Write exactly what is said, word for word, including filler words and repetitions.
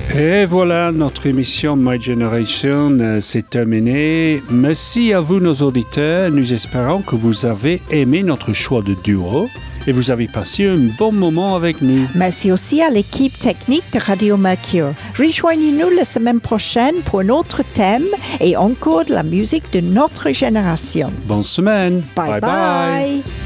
Et voilà, notre émission My Generation euh, s'est terminée. Merci à vous, nos auditeurs. Nous espérons que vous avez aimé notre choix de duo et vous avez passé un bon moment avec nous. Merci aussi à l'équipe technique de Radio Mercure. Rejoignez-nous la semaine prochaine pour un autre thème et encore de la musique de notre génération. Bonne semaine. Bye bye. bye.